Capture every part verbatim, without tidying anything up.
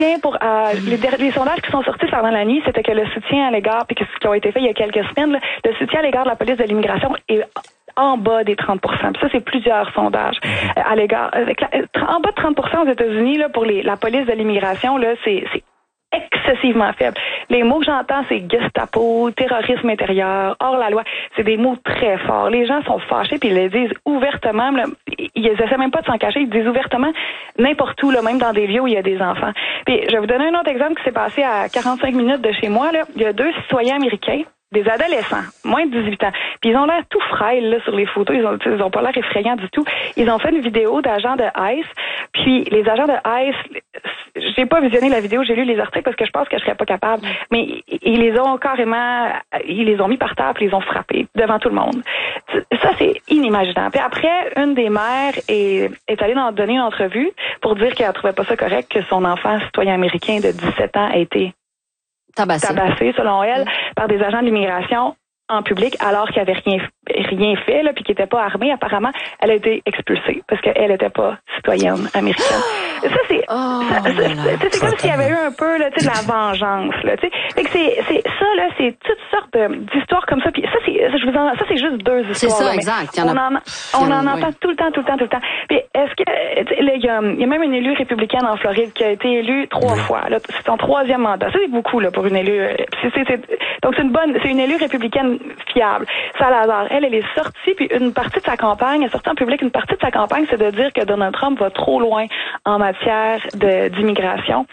Pour euh, les, les sondages qui sont sortis pendant la nuit, c'était que le soutien à l'égard, puis qui ont été faits il y a quelques semaines, là, le soutien à l'égard de la police de l'immigration est en bas des trente pour cent. Puis ça, c'est plusieurs sondages euh, à l'égard. Avec la, en bas de trente pour cent aux États-Unis, là, pour les, la police de l'immigration, là, c'est, c'est excessivement faible. Les mots que j'entends, c'est Gestapo, terrorisme intérieur, hors la loi. C'est des mots très forts. Les gens sont fâchés puis ils le disent ouvertement. Là, ils essaient même pas de s'en cacher. Ils disent ouvertement n'importe où, là, même dans des lieux où il y a des enfants. Puis je vais vous donner un autre exemple qui s'est passé à quarante-cinq minutes de chez moi. Là. Il y a deux citoyens américains, des adolescents, moins de dix-huit ans. Puis ils ont l'air tout frêles là, sur les photos. Ils ont, ils ont pas l'air effrayants du tout. Ils ont fait une vidéo d'agents de ICE. Puis les agents de ICE, j'ai pas visionné la vidéo, j'ai lu les articles parce que je pense que je serais pas capable. Mais ils les ont carrément, ils les ont mis par terre puis ils les ont frappés devant tout le monde. Ça, c'est inimaginable. Puis après, une des mères est, est allée dans, donner une entrevue pour dire qu'elle trouvait pas ça correct que son enfant citoyen américain de dix-sept ans ait été tabassé, tabassé selon elle, mmh. par des agents de l'immigration en public alors qu'il avait rien rien fait là puis qu'il était pas armé. Apparemment, elle a été expulsée parce qu'elle était pas citoyenne américaine. Ça c'est oh, ça, ça, c'est, c'est comme s'il y avait eu un peu là, tu sais, de la vengeance là, tu sais. Fait que c'est c'est ça là, c'est toutes sortes de, d'histoires comme ça. Puis ça c'est je vous en, ça c'est juste deux histoires. C'est ça, là, exact. On en on en entend oui. tout le temps, tout le temps, tout le temps. Puis est-ce que il y a il y a même une élue républicaine en Floride qui a été élue trois oui. fois. Là, c'est son troisième mandat. Ça c'est beaucoup là pour une élue. C'est, c'est, c'est, donc c'est une bonne, c'est une élue républicaine fiable. Salazar, elle, elle est sortie, puis une partie de sa campagne, elle est sortie en public, une partie de sa campagne, c'est de dire que Donald Trump va trop loin en matière de, d'immigration.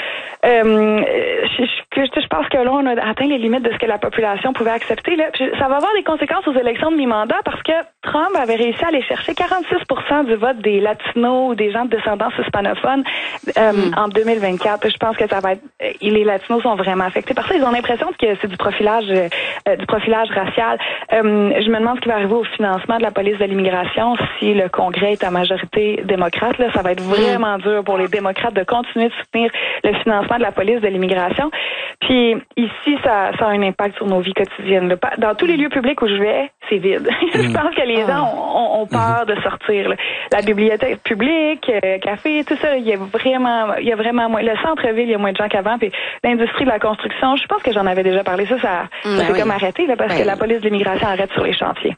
Euh, je, je, je pense que là, on a atteint les limites de ce que la population pouvait accepter. Là. Puis ça va avoir des conséquences aux élections de mi-mandat parce que Trump avait réussi à aller chercher quarante-six pour cent du vote des Latinos ou des gens de descendance hispanophones euh, mm. en deux mille vingt-quatre. Je pense que ça va être... Les Latinos sont vraiment affectés par ça. Ils ont l'impression que c'est du profilage euh, du profilage racial. Euh, je me demande ce qui va arriver au financement de la police de l'immigration si le Congrès est à majorité démocrate. Là, ça va être vraiment mm. dur pour les démocrates de continuer de soutenir le financement de la police de l'immigration. Puis ici, ça, ça a un impact sur nos vies quotidiennes. Dans tous les lieux publics où je vais, c'est vide. Mmh. Je pense que les gens ont, ont peur mmh. de sortir. Là. La bibliothèque publique, euh, café, tout ça, il y a vraiment, il y a vraiment moins. Le centre-ville, il y a moins de gens qu'avant. Puis l'industrie de la construction, je pense que j'en avais déjà parlé. Ça, ça, mmh, ça fait oui. comme arrêter là, parce ben. que la police de l'immigration arrête sur les chantiers.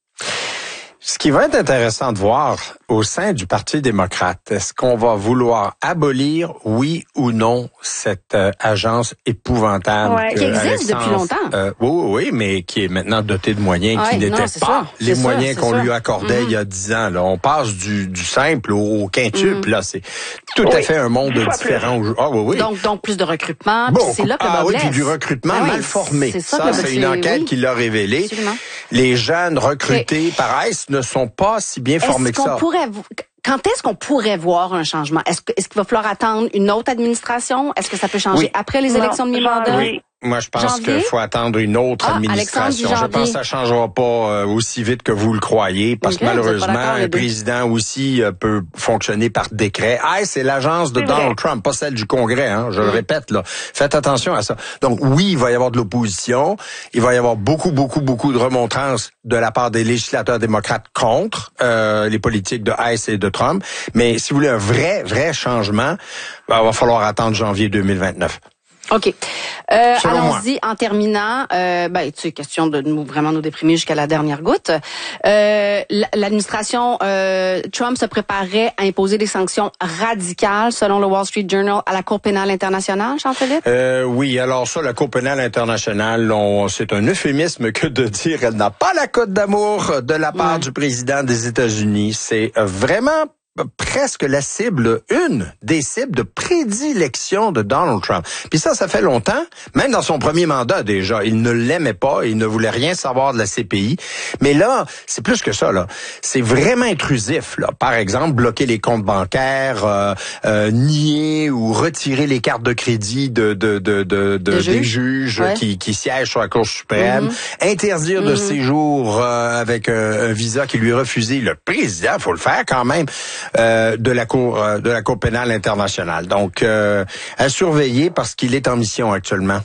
Ce qui va être intéressant de voir au sein du Parti démocrate, est-ce qu'on va vouloir abolir, oui ou non, cette euh, agence épouvantable ouais, que, qui existe depuis longtemps. Euh, oui, oui, oui, mais qui est maintenant dotée de moyens ouais, qui n'étaient pas ça. les c'est moyens ça, qu'on ça. lui accordait mm-hmm. il y a dix ans. Là. On passe du, du simple au, au quintuple. Mm-hmm. Là, c'est tout oui. à fait un monde différent. Ah, oui, oui. Donc, donc plus de recrutement. Bon, c'est là que ah le oui, puis du recrutement ah, mal oui. formé. C'est ça, ça c'est, c'est une enquête oui. qui l'a révélé. Absolument. Les jeunes recrutés okay. par ICE ne sont pas si bien est-ce formés que ça. Pourrait, quand est-ce qu'on pourrait voir un changement? Est-ce, que, est-ce qu'il va falloir attendre une autre administration? Est-ce que ça peut changer oui. après les élections non, de mi-mandat? Oui. Moi, je pense qu'il faut attendre une autre ah, administration. Je pense que ça changera pas euh, aussi vite que vous le croyez, parce okay, que malheureusement, le président aussi euh, peut fonctionner par décret. Ah, c'est l'agence de c'est Donald vrai. Trump, pas celle du Congrès. Hein, je mm. le répète là. Faites attention à ça. Donc oui, il va y avoir de l'opposition. Il va y avoir beaucoup, beaucoup, beaucoup de remontrances de la part des législateurs démocrates contre euh, les politiques de ICE et de Trump. Mais si vous voulez un vrai, vrai changement, ben, il va falloir attendre janvier deux mille vingt-neuf. OK. Euh, allons-y en terminant. Euh, ben, tu sais, question de nous vraiment nous déprimer jusqu'à la dernière goutte. Euh, l'administration euh, Trump se préparait à imposer des sanctions radicales, selon le Wall Street Journal, à la Cour pénale internationale, Jean-Philippe? Euh, oui, alors ça, la Cour pénale internationale, on, c'est un euphémisme que de dire elle n'a pas la cote d'amour de la part mmh. du président des États-Unis. C'est vraiment presque la cible, une des cibles de prédilection de Donald Trump. Puis ça, ça fait longtemps, même dans son premier mandat déjà, il ne l'aimait pas, il ne voulait rien savoir de la C P I. Mais là, c'est plus que ça, là. C'est vraiment intrusif, là. Par exemple, bloquer les comptes bancaires, euh, euh, nier ou retirer les cartes de crédit de, de, de, de, de des juges ouais. qui, qui siègent sur la Cour suprême, mm-hmm. interdire mm-hmm. de séjour euh, avec un, un visa qui lui est refusé. Le président, faut le faire quand même. Euh, de la cour euh, de la Cour pénale internationale. Donc, euh, à surveiller parce qu'il est en mission actuellement.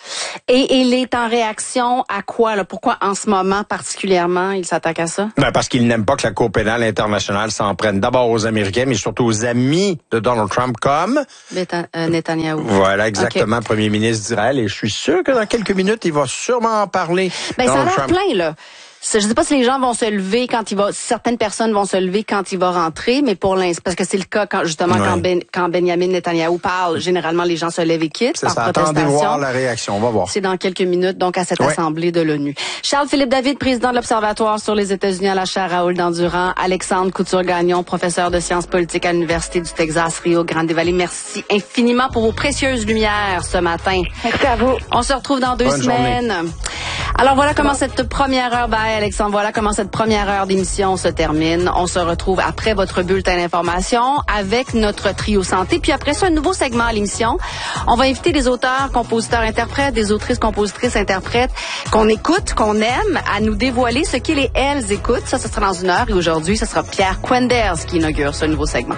Et, et il est en réaction à quoi, là? Pourquoi en ce moment particulièrement il s'attaque à ça? Ben parce qu'il n'aime pas que la Cour pénale internationale s'en prenne d'abord aux Américains, mais surtout aux amis de Donald Trump comme Beta, euh, Netanyahou. Voilà, exactement, okay. Premier ministre d'Israël. Et je suis sûr que dans quelques minutes, il va sûrement en parler. Ben, Donald ça a l'air Trump. plein, là. Je sais pas si les gens vont se lever quand il va, certaines personnes vont se lever quand il va rentrer, mais pour l'instant, parce que c'est le cas quand, justement, ouais. quand, ben, quand Benjamin Netanyahou parle, généralement, les gens se lèvent et quittent par ça, protestation. Attendez voir la réaction, on va voir. C'est dans quelques minutes, donc, à cette ouais. assemblée de l'ONU. Charles-Philippe David, président de l'Observatoire sur les États-Unis à la chaire Raoul Dandurand. Alexandre Couture-Gagnon, professeur de sciences politiques à l'Université du Texas, Rio Grande Valley. Merci infiniment pour vos précieuses lumières ce matin. Merci à vous. On se retrouve dans deux Bonne semaines. Journée. Alors voilà comment cette première heure, bye Alexandre, voilà comment cette première heure d'émission se termine. On se retrouve après votre bulletin d'information avec notre trio santé. Puis après ça, un nouveau segment à l'émission. On va inviter des auteurs, compositeurs, interprètes, des autrices, compositrices, interprètes qu'on écoute, qu'on aime, à nous dévoiler ce qu'ils et elles écoutent. Ça, ce sera dans une heure. Et aujourd'hui, ce sera Pierre Quenders qui inaugure ce nouveau segment.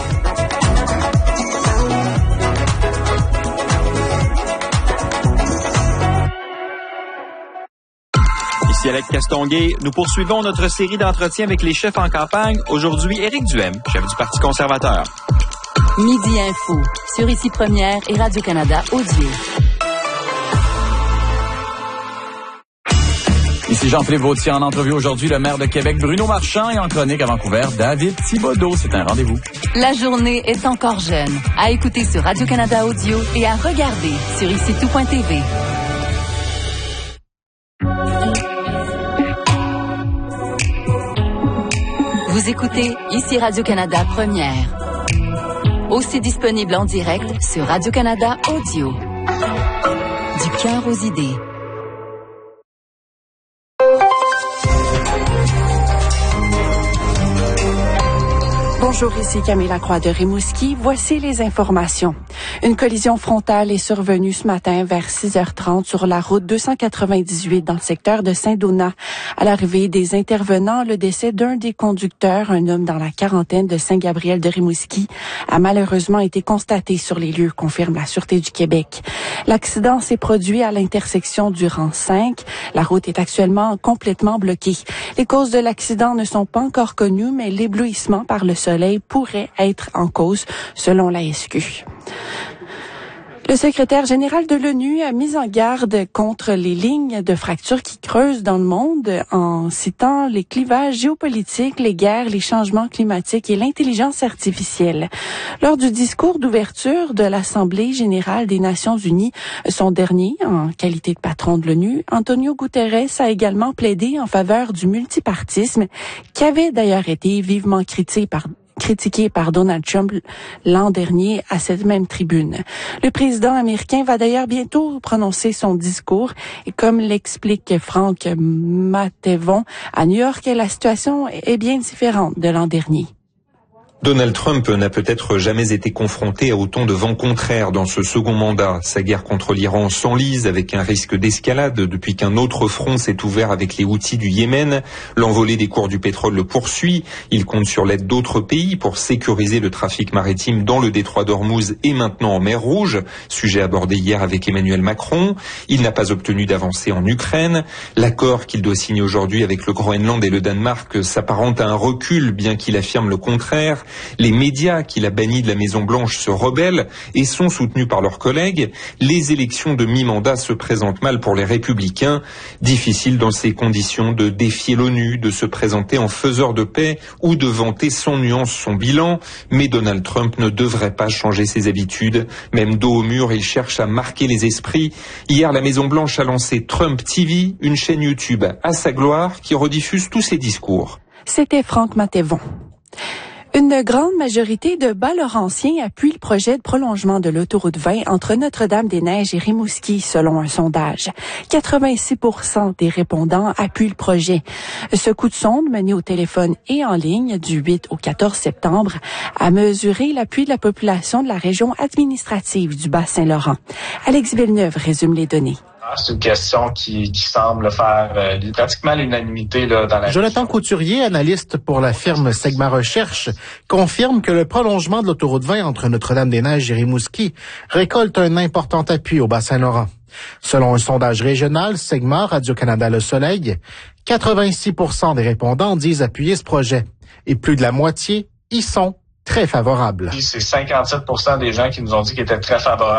Ici Alex Castonguay, nous poursuivons notre série d'entretiens avec les chefs en campagne. Aujourd'hui, Éric Duhem, chef du Parti conservateur. Midi Info, sur Ici Première et Radio-Canada Audio. Ici Jean-Philippe Vautier en entrevue aujourd'hui, le maire de Québec, Bruno Marchand, et en chronique à Vancouver, David Thibodeau. C'est un rendez-vous. La journée est encore jeune. À écouter sur Radio-Canada Audio et à regarder sur ici tout point t v. Vous écoutez Ici Radio-Canada Première. Aussi disponible en direct sur Radio-Canada Audio. Du cœur aux idées. Bonjour, ici Camille Lacroix de Rimouski. Voici les informations. Une collision frontale est survenue ce matin vers six heures trente sur la route deux cent quatre-vingt-dix-huit dans le secteur de Saint-Donat. À l'arrivée des intervenants, le décès d'un des conducteurs, un homme dans la quarantaine de Saint-Gabriel de Rimouski, a malheureusement été constaté sur les lieux, confirme la Sûreté du Québec. L'accident s'est produit à l'intersection du rang cinq. La route est actuellement complètement bloquée. Les causes de l'accident ne sont pas encore connues, mais l'éblouissement par le soleil pourrait être en cause, selon la S Q. Le secrétaire général de l'ONU a mis en garde contre les lignes de fracture qui creusent dans le monde en citant les clivages géopolitiques, les guerres, les changements climatiques et l'intelligence artificielle. Lors du discours d'ouverture de l'Assemblée générale des Nations unies, son dernier, en qualité de patron de l'ONU, Antonio Guterres a également plaidé en faveur du multipartisme, qui avait d'ailleurs été vivement critiqué par critiqué par Donald Trump l'an dernier à cette même tribune. Le président américain va d'ailleurs bientôt prononcer son discours et comme l'explique Franck Mattevon à New York, la situation est bien différente de l'an dernier. Donald Trump n'a peut-être jamais été confronté à autant de vents contraires dans ce second mandat. Sa guerre contre l'Iran s'enlise avec un risque d'escalade depuis qu'un autre front s'est ouvert avec les Houthis du Yémen. L'envolée des cours du pétrole le poursuit. Il compte sur l'aide d'autres pays pour sécuriser le trafic maritime dans le détroit d'Ormuz et maintenant en mer Rouge, sujet abordé hier avec Emmanuel Macron. Il n'a pas obtenu d'avancée en Ukraine. L'accord qu'il doit signer aujourd'hui avec le Groenland et le Danemark s'apparente à un recul, bien qu'il affirme le contraire. Les médias qu'il a bannis de la Maison-Blanche se rebellent et sont soutenus par leurs collègues. Les élections de mi-mandat se présentent mal pour les Républicains. Difficile dans ces conditions de défier l'ONU, de se présenter en faiseur de paix ou de vanter sans nuance son bilan. Mais Donald Trump ne devrait pas changer ses habitudes. Même dos au mur, il cherche à marquer les esprits. Hier, la Maison-Blanche a lancé Trump T V, une chaîne YouTube à sa gloire qui rediffuse tous ses discours. C'était Franck Mattevon. Une grande majorité de Bas-Laurentiens appuient le projet de prolongement de l'autoroute vingt entre Notre-Dame-des-Neiges et Rimouski, selon un sondage. quatre-vingt-six pour cent des répondants appuient le projet. Ce coup de sonde, mené au téléphone et en ligne du huit au quatorze septembre, a mesuré l'appui de la population de la région administrative du Bas-Saint-Laurent. Alex Villeneuve résume les données. C'est une question qui, qui semble faire euh, pratiquement l'unanimité là, dans la Jonathan Couturier, analyste pour la firme Segma Recherche, confirme que le prolongement de l'autoroute vingt entre Notre-Dame-des-Neiges et Rimouski récolte un important appui au Bas-Saint-Laurent. Selon un sondage régional, Segma, Radio-Canada Le Soleil, quatre-vingt-six pour cent des répondants disent appuyer ce projet et plus de la moitié y sont très favorables. C'est cinquante-sept pour cent des gens qui nous ont dit qu'ils étaient très favorables